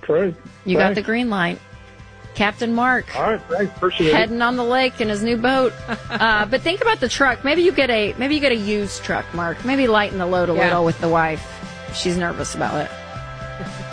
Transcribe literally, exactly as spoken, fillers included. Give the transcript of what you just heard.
Great. You Thanks. got the green light. Captain Mark. All right, thanks. Appreciate it. Heading on the lake in his new boat. Uh, but think about the truck. Maybe you get a maybe you get a used truck, Mark. Maybe lighten the load a Yeah. little with the wife. She's nervous about it.